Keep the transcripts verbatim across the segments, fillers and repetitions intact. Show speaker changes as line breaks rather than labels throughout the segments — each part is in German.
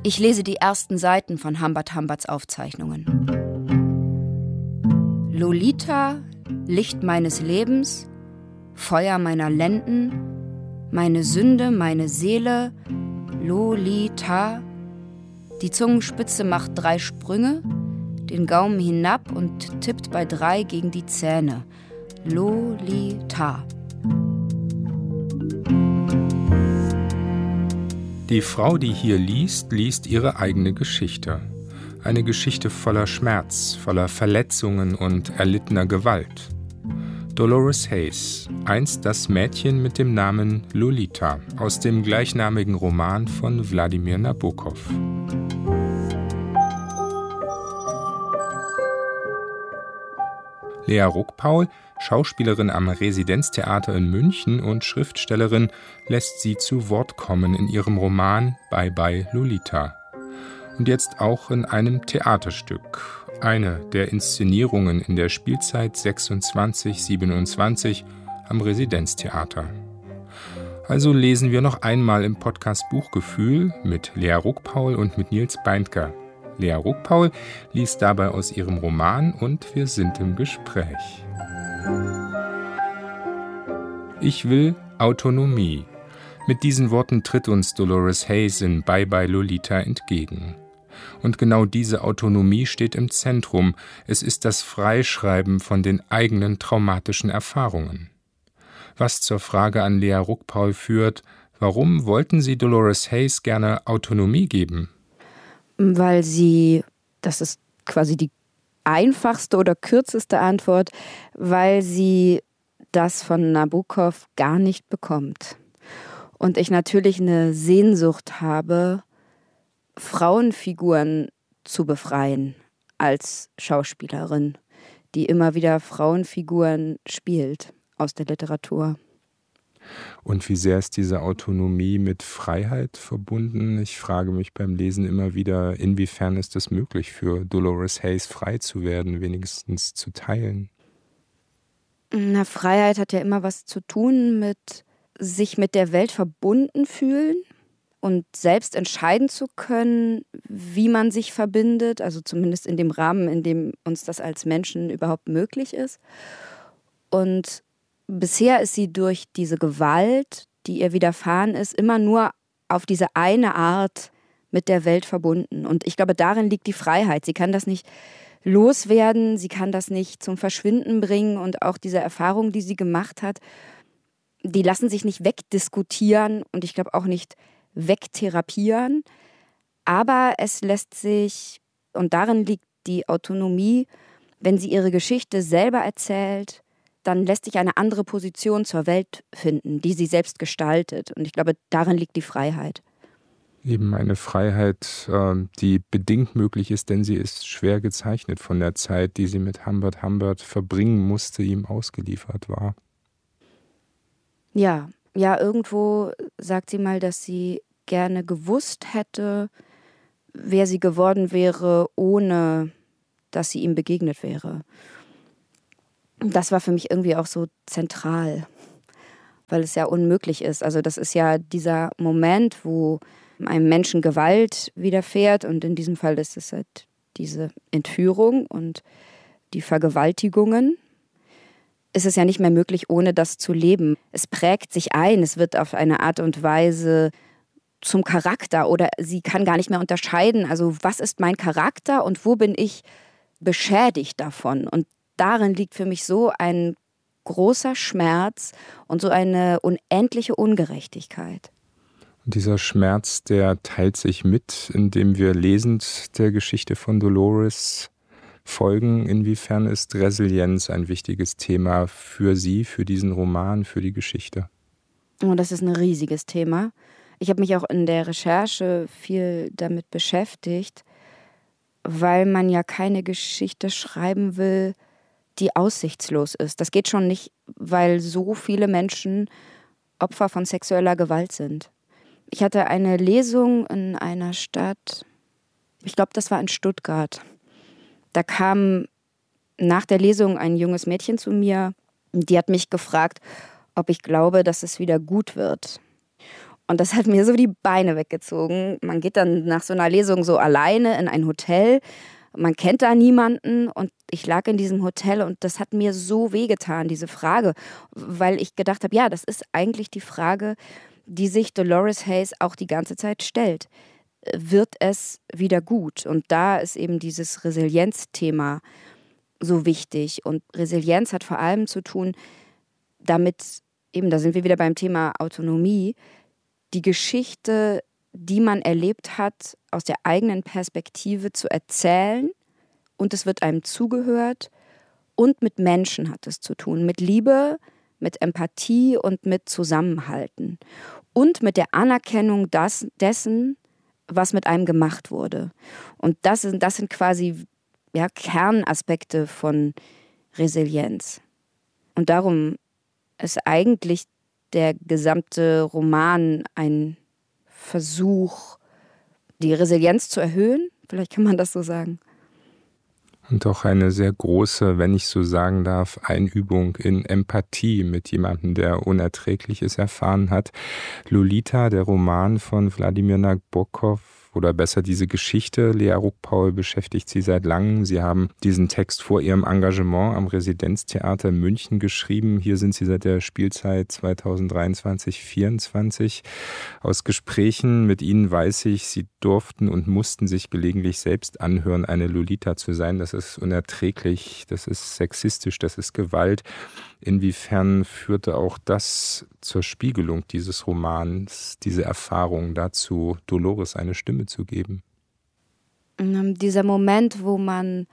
Ich lese die ersten Seiten von Humbert Humberts Aufzeichnungen. Lolita, Licht meines Lebens, Feuer meiner Lenden, meine Sünde, meine Seele, Lolita. Die Zungenspitze macht drei Sprünge, den Gaumen hinab und tippt bei drei gegen die Zähne. Lolita.
Die Frau, die hier liest, liest ihre eigene Geschichte. Eine Geschichte voller Schmerz, voller Verletzungen und erlittener Gewalt. Dolores Haze, einst das Mädchen mit dem Namen Lolita, aus dem gleichnamigen Roman von Wladimir Nabokov. Lea Ruckpaul, Schauspielerin am Residenztheater in München und Schriftstellerin, lässt sie zu Wort kommen in ihrem Roman Bye Bye Lolita. Und jetzt auch in einem Theaterstück, eine der Inszenierungen in der Spielzeit sechsundzwanzig siebenundzwanzig am Residenztheater. Also lesen wir noch einmal im Podcast Buchgefühl mit Lea Ruckpaul und mit Nils Beindker. Lea Ruckpaul liest dabei aus ihrem Roman und wir sind im Gespräch. Ich will Autonomie. Mit diesen Worten tritt uns Dolores Haze in Bye Bye Lolita entgegen. Und genau diese Autonomie steht im Zentrum. Es ist das Freischreiben von den eigenen traumatischen Erfahrungen. Was zur Frage an Lea Ruckpaul führt, warum wollten Sie Dolores Haze gerne Autonomie geben?
Weil sie, das ist quasi die einfachste oder kürzeste Antwort, weil sie das von Nabokov gar nicht bekommt. Und ich natürlich eine Sehnsucht habe, Frauenfiguren zu befreien als Schauspielerin, die immer wieder Frauenfiguren spielt aus der Literatur.
Und wie sehr ist diese Autonomie mit Freiheit verbunden? Ich frage mich beim Lesen immer wieder, inwiefern ist es möglich für Dolores Haze frei zu werden, wenigstens zu teilen?
Na, Freiheit hat ja immer was zu tun mit sich mit der Welt verbunden fühlen und selbst entscheiden zu können, wie man sich verbindet, also zumindest in dem Rahmen, in dem uns das als Menschen überhaupt möglich ist. Und bisher ist sie durch diese Gewalt, die ihr widerfahren ist, immer nur auf diese eine Art mit der Welt verbunden. Und ich glaube, darin liegt die Freiheit. Sie kann das nicht loswerden, sie kann das nicht zum Verschwinden bringen. Und auch diese Erfahrungen, die sie gemacht hat, die lassen sich nicht wegdiskutieren und ich glaube auch nicht wegtherapieren. Aber es lässt sich, und darin liegt die Autonomie, wenn sie ihre Geschichte selber erzählt, dann lässt sich eine andere Position zur Welt finden, die sie selbst gestaltet. Und ich glaube, darin liegt die Freiheit.
Eben eine Freiheit, die bedingt möglich ist, denn sie ist schwer gezeichnet von der Zeit, die sie mit Humbert Humbert verbringen musste, ihm ausgeliefert war.
Ja, ja, irgendwo sagt sie mal, dass sie gerne gewusst hätte, wer sie geworden wäre, ohne dass sie ihm begegnet wäre. Das war für mich irgendwie auch so zentral, weil es ja unmöglich ist. Also das ist ja dieser Moment, wo einem Menschen Gewalt widerfährt und in diesem Fall ist es halt diese Entführung und die Vergewaltigungen. Es ist ja nicht mehr möglich, ohne das zu leben. Es prägt sich ein, es wird auf eine Art und Weise zum Charakter oder sie kann gar nicht mehr unterscheiden, also was ist mein Charakter und wo bin ich beschädigt davon. Und darin liegt für mich so ein großer Schmerz und so eine unendliche Ungerechtigkeit.
Und dieser Schmerz, der teilt sich mit, indem wir lesend der Geschichte von Dolores folgen. Inwiefern ist Resilienz ein wichtiges Thema für Sie, für diesen Roman, für die Geschichte?
Oh, das ist ein riesiges Thema. Ich habe mich auch in der Recherche viel damit beschäftigt, weil man ja keine Geschichte schreiben will, die aussichtslos ist. Das geht schon nicht, weil so viele Menschen Opfer von sexueller Gewalt sind. Ich hatte eine Lesung in einer Stadt, ich glaube, das war in Stuttgart. Da kam nach der Lesung ein junges Mädchen zu mir, die hat mich gefragt, ob ich glaube, dass es wieder gut wird. Und das hat mir so die Beine weggezogen. Man geht dann nach so einer Lesung so alleine in ein Hotel. Man kennt da niemanden und ich lag in diesem Hotel und das hat mir so wehgetan, diese Frage, weil ich gedacht habe, ja, das ist eigentlich die Frage, die sich Dolores Haze auch die ganze Zeit stellt. Wird es wieder gut? Und da ist eben dieses Resilienzthema so wichtig. Und Resilienz hat vor allem zu tun, damit, eben da sind wir wieder beim Thema Autonomie, die Geschichte, die man erlebt hat, aus der eigenen Perspektive zu erzählen und es wird einem zugehört und mit Menschen hat es zu tun, mit Liebe, mit Empathie und mit Zusammenhalten und mit der Anerkennung das, dessen, was mit einem gemacht wurde. Und das sind, das sind quasi ja, Kernaspekte von Resilienz. Und darum ist eigentlich der gesamte Roman ein Versuch, die Resilienz zu erhöhen. Vielleicht kann man das so sagen.
Und auch eine sehr große, wenn ich so sagen darf, Einübung in Empathie mit jemandem, der Unerträgliches erfahren hat. Lolita, der Roman von Wladimir Nabokov, oder besser diese Geschichte. Lea Ruckpaul beschäftigt Sie seit langem. Sie haben diesen Text vor Ihrem Engagement am Residenztheater in München geschrieben. Hier sind Sie seit der Spielzeit zweitausenddreiundzwanzig vierundzwanzig. Aus Gesprächen mit Ihnen weiß ich, Sie durften und mussten sich gelegentlich selbst anhören, eine Lolita zu sein. Das ist unerträglich, das ist sexistisch, das ist Gewalt. Inwiefern führte auch das zur Spiegelung dieses Romans, diese Erfahrung dazu, Dolores eine Stimme zu geben?
Dieser Moment, wo man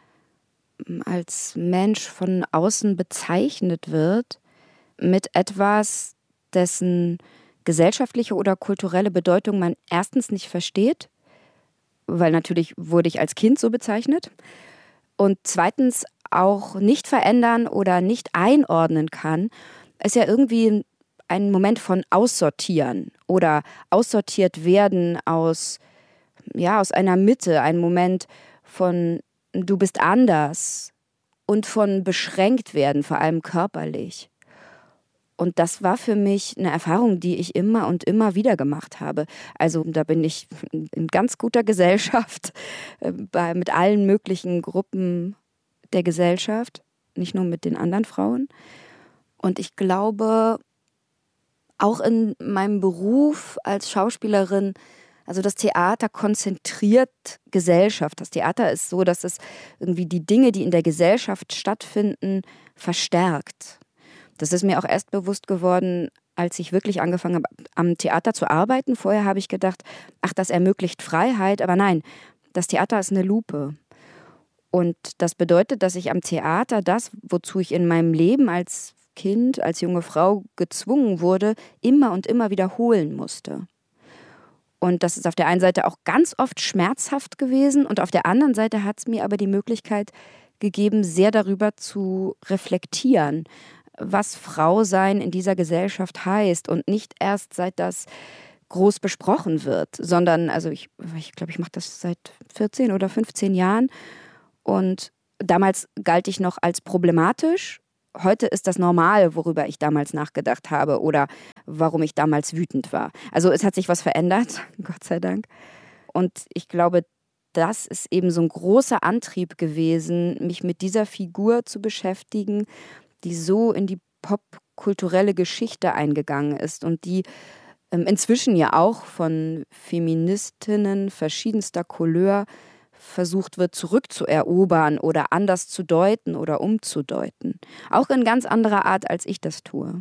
als Mensch von außen bezeichnet wird mit etwas, dessen gesellschaftliche oder kulturelle Bedeutung man erstens nicht versteht, weil natürlich wurde ich als Kind so bezeichnet, und zweitens auch nicht verändern oder nicht einordnen kann, ist ja irgendwie ein Moment von Aussortieren oder aussortiert werden aus, ja, aus einer Mitte, ein Moment von du bist anders und von beschränkt werden, vor allem körperlich. Und das war für mich eine Erfahrung, die ich immer und immer wieder gemacht habe. Also da bin ich in ganz guter Gesellschaft, bei, mit allen möglichen Gruppen der Gesellschaft, nicht nur mit den anderen Frauen. Und ich glaube, auch in meinem Beruf als Schauspielerin, also das Theater konzentriert Gesellschaft. Das Theater ist so, dass es irgendwie die Dinge, die in der Gesellschaft stattfinden, verstärkt. Das ist mir auch erst bewusst geworden, als ich wirklich angefangen habe, am Theater zu arbeiten. Vorher habe ich gedacht, ach, das ermöglicht Freiheit. Aber nein, das Theater ist eine Lupe. Und das bedeutet, dass ich am Theater das, wozu ich in meinem Leben als Kind, als junge Frau gezwungen wurde, immer und immer wiederholen musste. Und das ist auf der einen Seite auch ganz oft schmerzhaft gewesen und auf der anderen Seite hat es mir aber die Möglichkeit gegeben, sehr darüber zu reflektieren, was Frau sein in dieser Gesellschaft heißt und nicht erst seit das groß besprochen wird, sondern, also ich ich glaube, ich mache das seit vierzehn oder fünfzehn Jahren und damals galt ich noch als problematisch. Heute ist das normal, worüber ich damals nachgedacht habe oder warum ich damals wütend war. Also es hat sich was verändert, Gott sei Dank. Und ich glaube, das ist eben so ein großer Antrieb gewesen, mich mit dieser Figur zu beschäftigen, die so in die popkulturelle Geschichte eingegangen ist und die ähm, inzwischen ja auch von Feministinnen verschiedenster Couleur versucht wird zurückzuerobern oder anders zu deuten oder umzudeuten. Auch in ganz anderer Art, als ich das tue.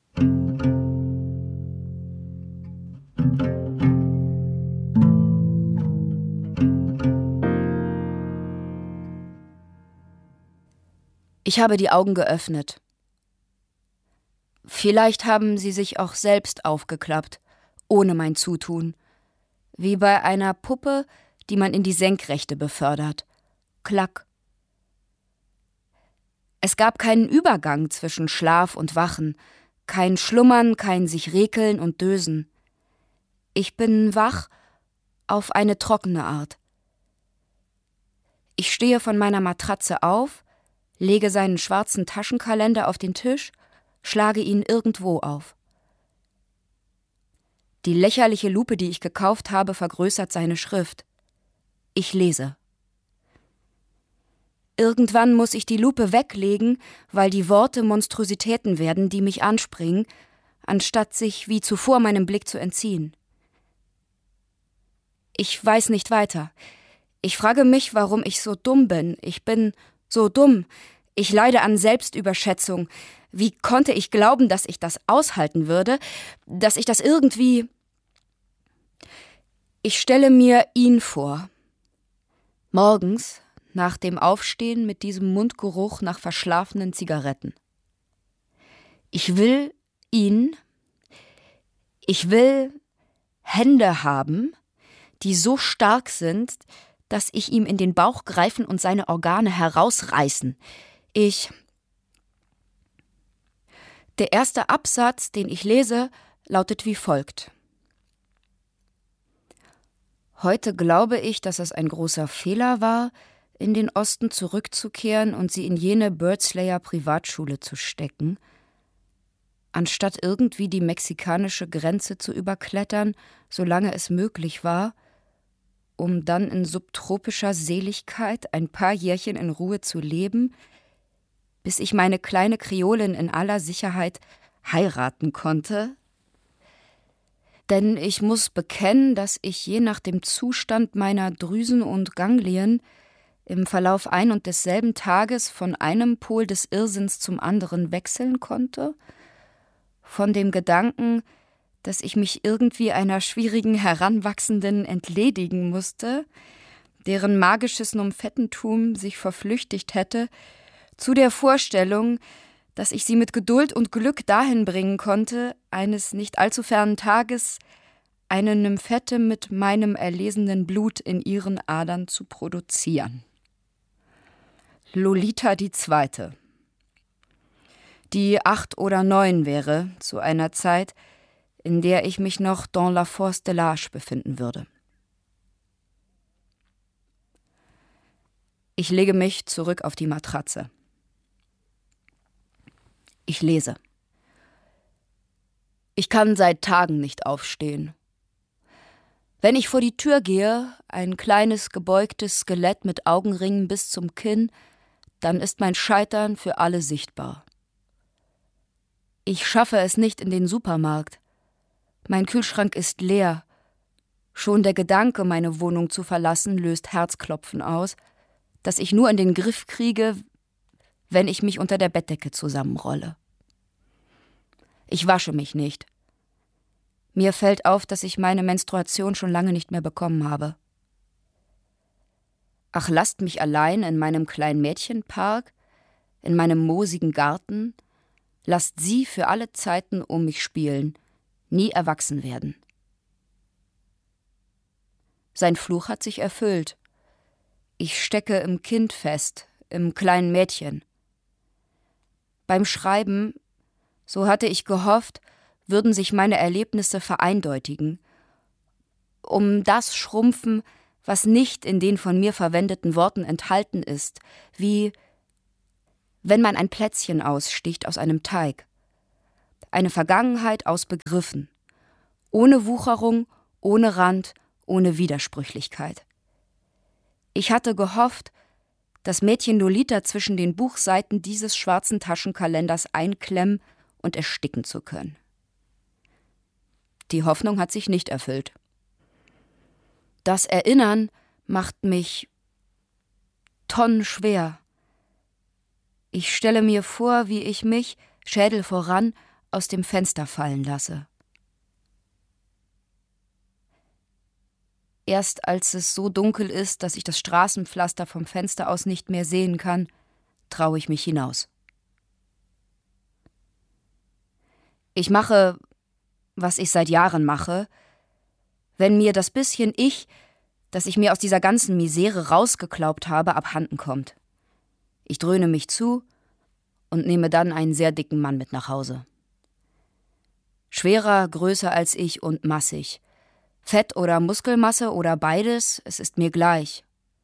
Ich habe die Augen geöffnet. Vielleicht haben sie sich auch selbst aufgeklappt, ohne mein Zutun. Wie bei einer Puppe, die man in die Senkrechte befördert. Klack. Es gab keinen Übergang zwischen Schlaf und Wachen, kein Schlummern, kein sich rekeln und dösen. Ich bin wach auf eine trockene Art. Ich stehe von meiner Matratze auf, lege seinen schwarzen Taschenkalender auf den Tisch, schlage ihn irgendwo auf. Die lächerliche Lupe, die ich gekauft habe, vergrößert seine Schrift. Ich lese. Irgendwann muss ich die Lupe weglegen, weil die Worte Monstrositäten werden, die mich anspringen, anstatt sich wie zuvor meinem Blick zu entziehen. Ich weiß nicht weiter. Ich frage mich, warum ich so dumm bin. Ich bin so dumm. Ich leide an Selbstüberschätzung. Wie konnte ich glauben, dass ich das aushalten würde, dass ich das irgendwie... Ich stelle mir ihn vor. Morgens, nach dem Aufstehen mit diesem Mundgeruch nach verschlafenen Zigaretten. Ich will ihn, ich will Hände haben, die so stark sind, dass ich ihm in den Bauch greifen und seine Organe herausreißen. Ich... Der erste Absatz, den ich lese, lautet wie folgt. Heute glaube ich, dass es ein großer Fehler war, in den Osten zurückzukehren und sie in jene Birdslayer-Privatschule zu stecken, anstatt irgendwie die mexikanische Grenze zu überklettern, solange es möglich war, um dann in subtropischer Seligkeit ein paar Jährchen in Ruhe zu leben, bis ich meine kleine Kreolin in aller Sicherheit heiraten konnte. Denn ich muss bekennen, dass ich je nach dem Zustand meiner Drüsen und Ganglien im Verlauf ein und desselben Tages von einem Pol des Irrsinns zum anderen wechseln konnte, von dem Gedanken, dass ich mich irgendwie einer schwierigen Heranwachsenden entledigen musste, deren magisches Numfettentum sich verflüchtigt hätte, zu der Vorstellung, dass ich sie mit Geduld und Glück dahin bringen konnte, eines nicht allzu fernen Tages eine Nymphette mit meinem erlesenen Blut in ihren Adern zu produzieren. Lolita die Zweite, die acht oder neun wäre, zu einer Zeit, in der ich mich noch dans la force de l'âge befinden würde. Ich lege mich zurück auf die Matratze. Ich lese. Ich kann seit Tagen nicht aufstehen. Wenn ich vor die Tür gehe, ein kleines gebeugtes Skelett mit Augenringen bis zum Kinn, dann ist mein Scheitern für alle sichtbar. Ich schaffe es nicht in den Supermarkt. Mein Kühlschrank ist leer. Schon der Gedanke, meine Wohnung zu verlassen, löst Herzklopfen aus, das ich nur in den Griff kriege, wenn ich mich unter der Bettdecke zusammenrolle. Ich wasche mich nicht. Mir fällt auf, dass ich meine Menstruation schon lange nicht mehr bekommen habe. Ach, lasst mich allein in meinem kleinen Mädchenpark, in meinem moosigen Garten, lasst sie für alle Zeiten um mich spielen, nie erwachsen werden. Sein Fluch hat sich erfüllt. Ich stecke im Kind fest, im kleinen Mädchen. Beim Schreiben, so hatte ich gehofft, würden sich meine Erlebnisse vereindeutigen, um das schrumpfen, was nicht in den von mir verwendeten Worten enthalten ist, wie wenn man ein Plätzchen aussticht aus einem Teig. Eine Vergangenheit aus Begriffen, ohne Wucherung, ohne Rand, ohne Widersprüchlichkeit. Ich hatte gehofft, das Mädchen Lolita zwischen den Buchseiten dieses schwarzen Taschenkalenders einklemmen und ersticken zu können. Die Hoffnung hat sich nicht erfüllt. Das Erinnern macht mich tonnenschwer. Ich stelle mir vor, wie ich mich, Schädel voran, aus dem Fenster fallen lasse. Erst als es so dunkel ist, dass ich das Straßenpflaster vom Fenster aus nicht mehr sehen kann, traue ich mich hinaus. Ich mache, was ich seit Jahren mache, wenn mir das bisschen Ich, das ich mir aus dieser ganzen Misere rausgeklaubt habe, abhanden kommt. Ich dröhne mich zu und nehme dann einen sehr dicken Mann mit nach Hause. Schwerer, größer als ich und massig. Fett oder Muskelmasse oder beides, es ist mir gleich.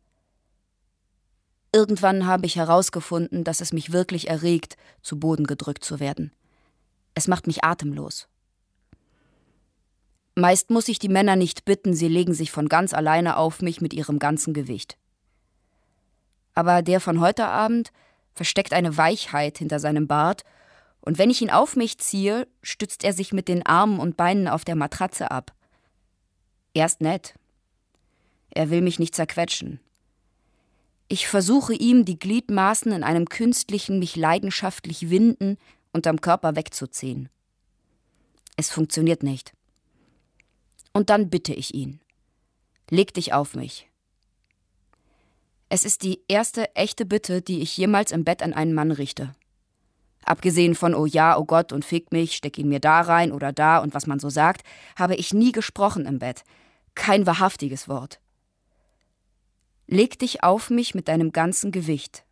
Irgendwann habe ich herausgefunden, dass es mich wirklich erregt, zu Boden gedrückt zu werden. Es macht mich atemlos. Meist muss ich die Männer nicht bitten, sie legen sich von ganz alleine auf mich mit ihrem ganzen Gewicht. Aber der von heute Abend versteckt eine Weichheit hinter seinem Bart, und wenn ich ihn auf mich ziehe, stützt er sich mit den Armen und Beinen auf der Matratze ab. Er ist nett. Er will mich nicht zerquetschen. Ich versuche ihm, die Gliedmaßen in einem künstlichen, mich leidenschaftlich winden unterm Körper wegzuziehen. Es funktioniert nicht. Und dann bitte ich ihn: Leg dich auf mich. Es ist die erste echte Bitte, die ich jemals im Bett an einen Mann richte. Abgesehen von oh ja, oh Gott und fick mich, steck ihn mir da rein oder da und was man so sagt, habe ich nie gesprochen im Bett. Kein wahrhaftiges Wort. Leg dich auf mich mit deinem ganzen Gewicht.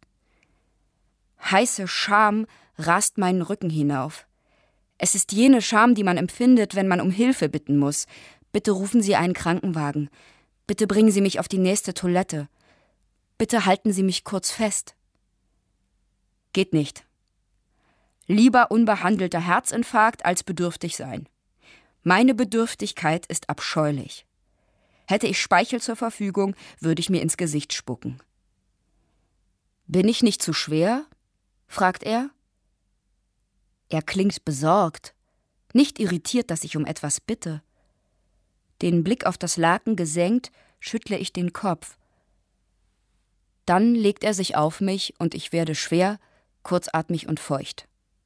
Heiße Scham rast meinen Rücken hinauf. Es ist jene Scham, die man empfindet, wenn man um Hilfe bitten muss. Bitte rufen Sie einen Krankenwagen. Bitte bringen Sie mich auf die nächste Toilette. Bitte halten Sie mich kurz fest. Geht nicht. Lieber unbehandelter Herzinfarkt als bedürftig sein. Meine Bedürftigkeit ist abscheulich. Hätte ich Speichel zur Verfügung, würde ich mir ins Gesicht spucken. »Bin ich nicht zu schwer?« fragt er. Er klingt besorgt, nicht irritiert, dass ich um etwas bitte. Den Blick auf das Laken gesenkt, schüttle ich den Kopf. Dann legt er sich auf mich und ich werde schwer, kurzatmig und feucht.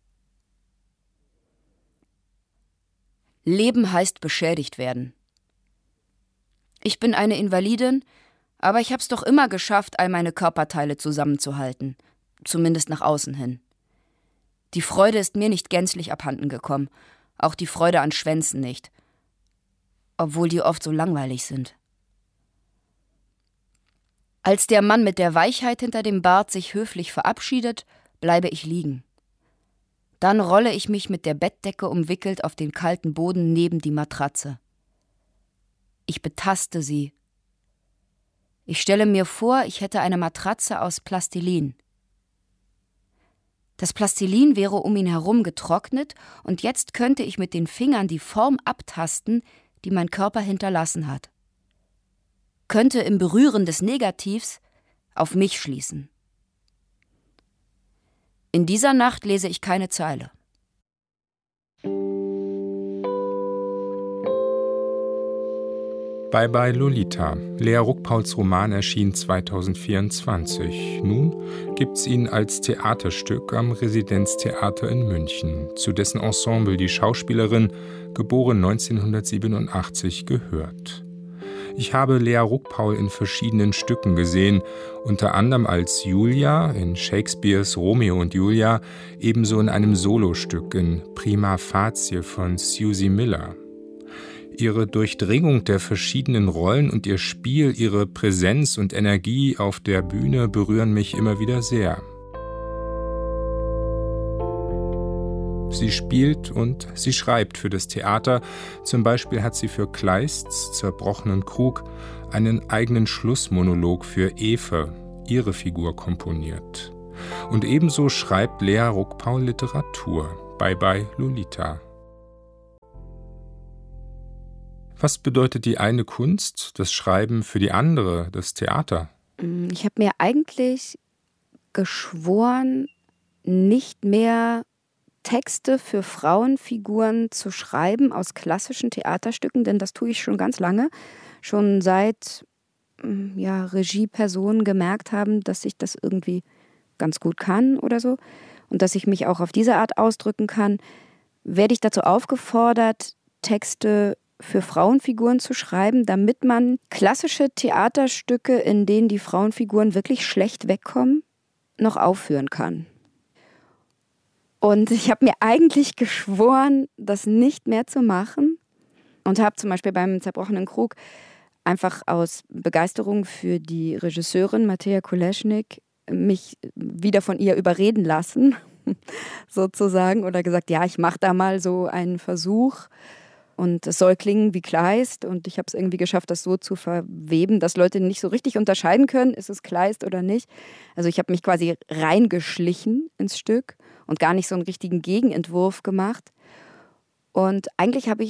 Leben heißt beschädigt werden. Ich bin eine Invalidin, aber ich hab's doch immer geschafft, all meine Körperteile zusammenzuhalten, zumindest nach außen hin. Die Freude ist mir nicht gänzlich abhanden gekommen, auch die Freude an Schwänzen nicht, obwohl die oft so langweilig sind. Als der Mann mit der Weichheit hinter dem Bart sich höflich verabschiedet, bleibe ich liegen. Dann rolle ich mich mit der Bettdecke umwickelt auf den kalten Boden neben die Matratze. Ich betaste sie. Ich stelle mir vor, ich hätte eine Matratze aus Plastilin. Das Plastilin wäre um ihn herum getrocknet und jetzt könnte ich mit den Fingern die Form abtasten, die mein Körper hinterlassen hat. Könnte im Berühren des Negativs auf mich schließen. In dieser Nacht lese ich keine Zeile.
Bye Bye Lolita. Lea Ruckpauls Roman erschien zweitausendvierundzwanzig. Nun gibt's ihn als Theaterstück am Residenztheater in München, zu dessen Ensemble die Schauspielerin, geboren neunzehnhundertsiebenundachtzig, gehört. Ich habe Lea Ruckpaul in verschiedenen Stücken gesehen, unter anderem als Julia in Shakespeares Romeo und Julia, ebenso in einem Solostück in Prima Facie von Susie Miller. Ihre Durchdringung der verschiedenen Rollen und ihr Spiel, ihre Präsenz und Energie auf der Bühne berühren mich immer wieder sehr. Sie spielt und sie schreibt für das Theater. Zum Beispiel hat sie für Kleists Zerbrochenen Krug einen eigenen Schlussmonolog für Efe, ihre Figur, komponiert. Und ebenso schreibt Lea Ruckpaul Literatur. Bye Bye Lolita. Was bedeutet die eine Kunst, das Schreiben, für die andere, das Theater?
Ich habe mir eigentlich geschworen, nicht mehr Texte für Frauenfiguren zu schreiben aus klassischen Theaterstücken, denn das tue ich schon ganz lange, schon seit ja, Regiepersonen gemerkt haben, dass ich das irgendwie ganz gut kann oder so und dass ich mich auch auf diese Art ausdrücken kann, werde ich dazu aufgefordert, Texte für Frauenfiguren zu schreiben, damit man klassische Theaterstücke, in denen die Frauenfiguren wirklich schlecht wegkommen, noch aufführen kann. Und ich habe mir eigentlich geschworen, das nicht mehr zu machen und habe zum Beispiel beim Zerbrochenen Krug einfach aus Begeisterung für die Regisseurin Mattea Koleschnik mich wieder von ihr überreden lassen, sozusagen, oder gesagt, ja, ich mache da mal so einen Versuch und es soll klingen wie Kleist und ich habe es irgendwie geschafft, das so zu verweben, dass Leute nicht so richtig unterscheiden können, ist es Kleist oder nicht. Also ich habe mich quasi reingeschlichen ins Stück und gar nicht so einen richtigen Gegenentwurf gemacht. Und eigentlich habe ich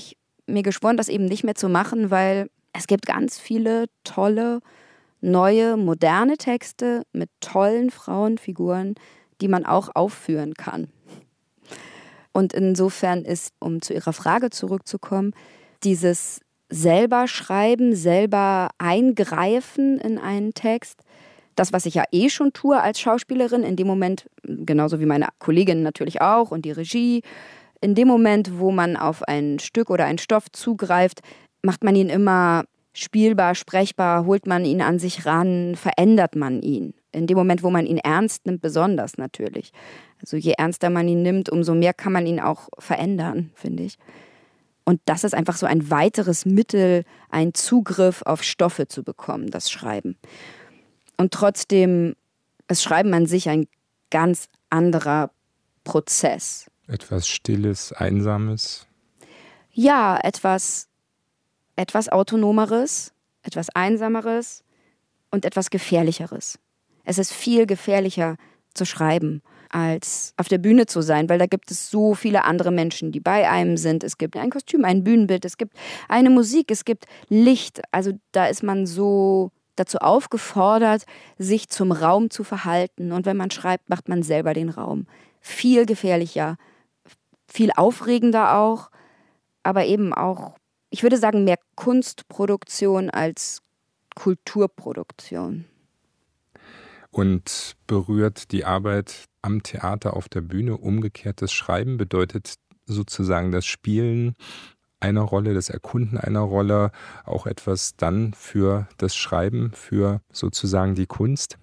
mir geschworen, das eben nicht mehr zu machen, weil es gibt ganz viele tolle, neue, moderne Texte mit tollen Frauenfiguren, die man auch aufführen kann. Und insofern ist, um zu Ihrer Frage zurückzukommen, dieses selber schreiben, selber eingreifen in einen Text, das, was ich ja eh schon tue als Schauspielerin, in dem Moment, genauso wie meine Kolleginnen natürlich auch und die Regie, in dem Moment, wo man auf ein Stück oder einen Stoff zugreift, macht man ihn immer spielbar, sprechbar, holt man ihn an sich ran, verändert man ihn. In dem Moment, wo man ihn ernst nimmt, besonders natürlich. Also je ernster man ihn nimmt, umso mehr kann man ihn auch verändern, finde ich. Und das ist einfach so ein weiteres Mittel, einen Zugriff auf Stoffe zu bekommen, das Schreiben. Und trotzdem ist Schreiben an sich ein ganz anderer Prozess.
Etwas Stilles, Einsames?
Ja, etwas, etwas Autonomeres, etwas Einsameres und etwas Gefährlicheres. Es ist viel gefährlicher zu schreiben, als auf der Bühne zu sein, weil da gibt es so viele andere Menschen, die bei einem sind. Es gibt ein Kostüm, ein Bühnenbild, es gibt eine Musik, es gibt Licht. Also da ist man so dazu aufgefordert, sich zum Raum zu verhalten. Und wenn man schreibt, macht man selber den Raum. Viel gefährlicher, viel aufregender auch, aber eben auch, ich würde sagen, mehr Kunstproduktion als Kulturproduktion.
Und berührt die Arbeit am Theater auf der Bühne umgekehrtes Schreiben? Bedeutet sozusagen das Spielen einer Rolle, das Erkunden einer Rolle auch etwas dann für das Schreiben, für sozusagen die Kunst?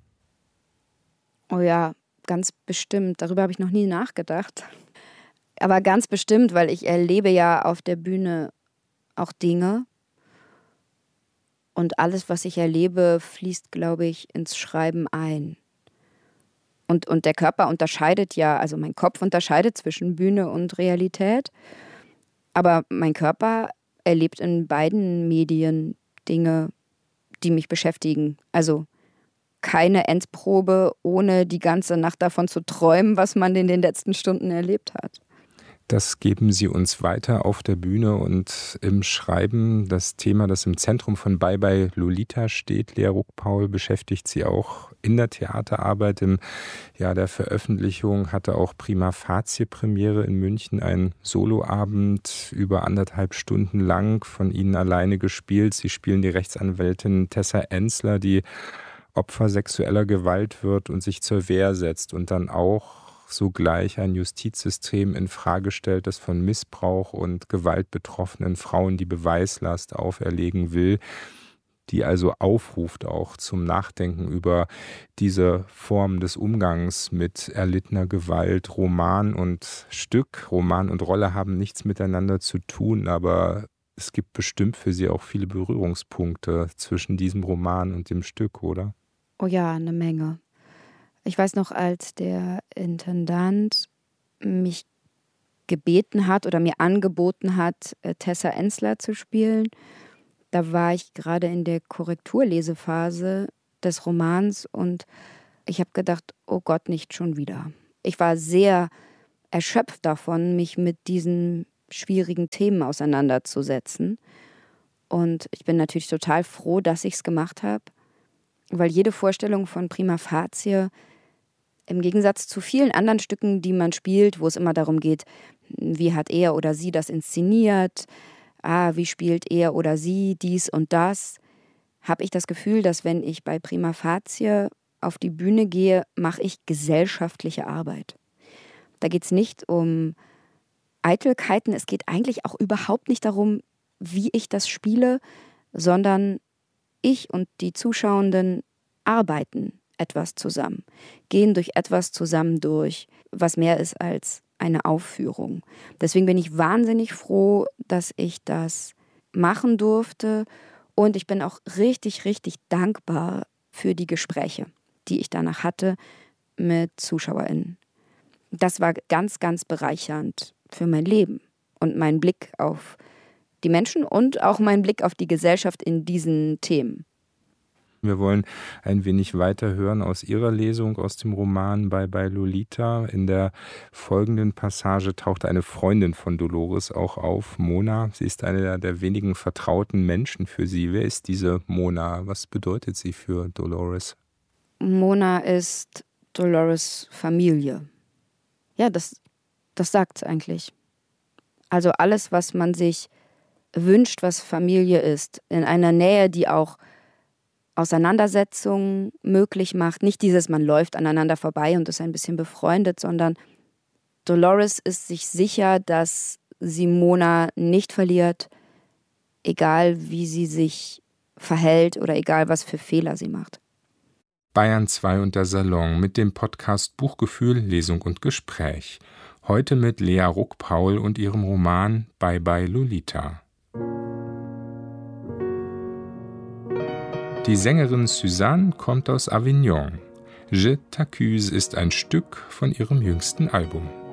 Oh ja, ganz bestimmt. Darüber habe ich noch nie nachgedacht. Aber ganz bestimmt, weil ich erlebe ja auf der Bühne auch Dinge. Und alles, was ich erlebe, fließt, glaube ich, ins Schreiben ein. Und, und der Körper unterscheidet ja, also mein Kopf unterscheidet zwischen Bühne und Realität. Aber mein Körper erlebt in beiden Medien Dinge, die mich beschäftigen. Also keine Endprobe, ohne die ganze Nacht davon zu träumen, was man in den letzten Stunden erlebt hat.
Das geben Sie uns weiter auf der Bühne und im Schreiben. Das Thema, das im Zentrum von Bye Bye Lolita steht, Lea Ruckpaul, beschäftigt Sie auch in der Theaterarbeit. Im Jahr der Veröffentlichung hatte auch Prima Facie Premiere in München, ein Soloabend über anderthalb Stunden lang von Ihnen alleine gespielt. Sie spielen die Rechtsanwältin Tessa Enzler, die Opfer sexueller Gewalt wird und sich zur Wehr setzt und dann auch sogleich ein Justizsystem in Frage stellt, das von Missbrauch und Gewalt betroffenen Frauen die Beweislast auferlegen will, die also aufruft auch zum Nachdenken über diese Form des Umgangs mit erlittener Gewalt. Roman und Stück, Roman und Rolle haben nichts miteinander zu tun, aber es gibt bestimmt für Sie auch viele Berührungspunkte zwischen diesem Roman und dem Stück, oder?
Oh ja, eine Menge. Ich weiß noch, als der Intendant mich gebeten hat oder mir angeboten hat, Tessa Enzler zu spielen, da war ich gerade in der Korrekturlesephase des Romans und ich habe gedacht, oh Gott, nicht schon wieder. Ich war sehr erschöpft davon, mich mit diesen schwierigen Themen auseinanderzusetzen. Und ich bin natürlich total froh, dass ich es gemacht habe, weil jede Vorstellung von Prima Facie im Gegensatz zu vielen anderen Stücken, die man spielt, wo es immer darum geht, wie hat er oder sie das inszeniert, ah, wie spielt er oder sie dies und das, habe ich das Gefühl, dass wenn ich bei Prima Facie auf die Bühne gehe, mache ich gesellschaftliche Arbeit. Da geht es nicht um Eitelkeiten, es geht eigentlich auch überhaupt nicht darum, wie ich das spiele, sondern ich und die Zuschauenden arbeiten etwas zusammen, gehen durch etwas zusammen durch, was mehr ist als eine Aufführung. Deswegen bin ich wahnsinnig froh, dass ich das machen durfte und ich bin auch richtig, richtig dankbar für die Gespräche, die ich danach hatte mit ZuschauerInnen. Das war ganz, ganz bereichernd für mein Leben und meinen Blick auf die Menschen und auch meinen Blick auf die Gesellschaft in diesen Themen.
Wir wollen ein wenig weiter hören aus Ihrer Lesung aus dem Roman Bye Bye Lolita. In der folgenden Passage taucht eine Freundin von Dolores auch auf, Mona. Sie ist eine der wenigen vertrauten Menschen für sie. Wer ist diese Mona? Was bedeutet sie für Dolores?
Mona ist Dolores Familie. Ja, das, das sagt es eigentlich. Also alles, was man sich wünscht, was Familie ist, in einer Nähe, die auch Auseinandersetzungen möglich macht. Nicht dieses, man läuft aneinander vorbei und ist ein bisschen befreundet, sondern Dolores ist sich sicher, dass sie Mona nicht verliert, egal wie sie sich verhält oder egal was für Fehler sie macht.
Bayern zwei und der Salon mit dem Podcast Buchgefühl, Lesung und Gespräch. Heute mit Lea Ruck-Paul und ihrem Roman Bye Bye Lolita. Die Sängerin Suzanne kommt aus Avignon. Je t'accuse ist ein Stück von ihrem jüngsten Album.